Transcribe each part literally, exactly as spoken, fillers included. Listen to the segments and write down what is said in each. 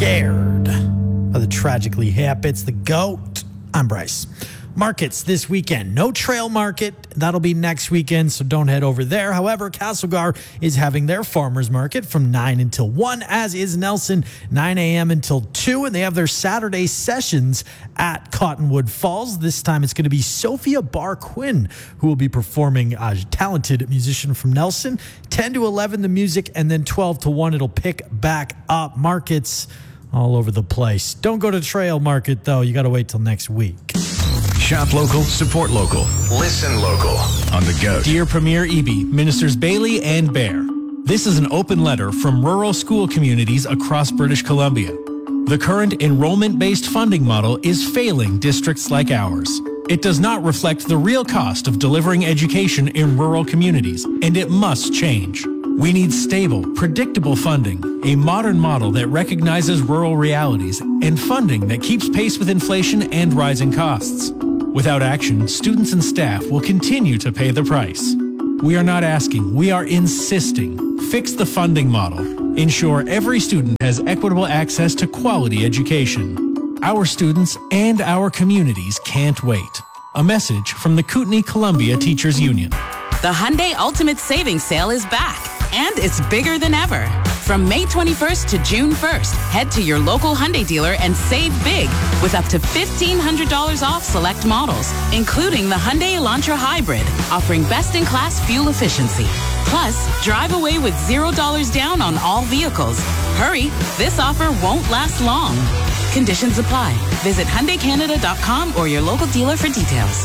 Scared by the Tragically Hip. It's the GOAT. I'm Bryce. Markets this weekend. No trail market. That'll be next weekend, so don't head over there. However, Castlegar is having their farmers market from nine until one, as is Nelson, nine a.m. until two, and they have their Saturday sessions at Cottonwood Falls. This time it's going to be Sophia Barr Quinn who will be performing, a talented musician from Nelson. ten to eleven, the music, and then twelve to one, it'll pick back up. Markets all over the place. Don't go to trail market, though. You got to wait till next week. Shop local, support local. Listen local on the GOAT. Dear Premier Eby, Ministers Bailey and Bear, this is an open letter from rural school communities across British Columbia. The current enrollment-based funding model is failing districts like ours. It does not reflect the real cost of delivering education in rural communities, and it must change. We need stable, predictable funding, a modern model that recognizes rural realities, and funding that keeps pace with inflation and rising costs. Without action, students and staff will continue to pay the price. We are not asking, we are insisting. Fix the funding model. Ensure every student has equitable access to quality education. Our students and our communities can't wait. A message from the Kootenay Columbia Teachers Union. The Hyundai Ultimate Savings Sale is back, and it's bigger than ever. From May twenty-first to June first, head to your local Hyundai dealer and save big with up to fifteen hundred dollars off select models, including the Hyundai Elantra Hybrid, offering best-in-class fuel efficiency. Plus, drive away with zero dollars down on all vehicles. Hurry, this offer won't last long. Conditions apply. Visit Hyundai Canada dot com or your local dealer for details.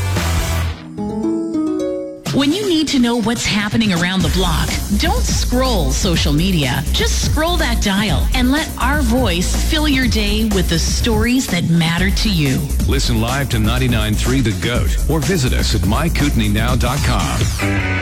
When you need to know what's happening around the block, don't scroll social media. Just scroll that dial and let our voice fill your day with the stories that matter to you. Listen live to ninety-nine point three The GOAT or visit us at my kootenay now dot com.